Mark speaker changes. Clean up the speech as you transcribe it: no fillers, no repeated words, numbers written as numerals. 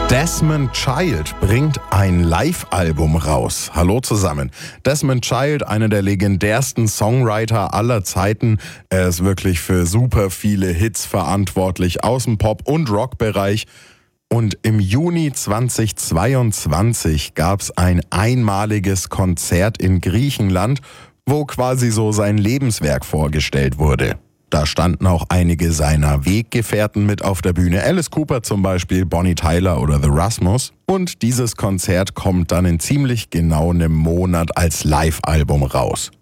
Speaker 1: Desmond Child bringt ein Live-Album raus. Hallo zusammen. Desmond Child, einer der legendärsten Songwriter aller Zeiten. Er ist wirklich für super viele Hits verantwortlich aus dem Pop- und Rockbereich. Und im Juni 2022 gab es ein einmaliges Konzert in Griechenland, wo quasi so sein Lebenswerk vorgestellt wurde. Da standen auch einige seiner Weggefährten mit auf der Bühne. Alice Cooper zum Beispiel, Bonnie Tyler oder The Rasmus. Und dieses Konzert kommt dann in ziemlich genau einem Monat als Live-Album raus.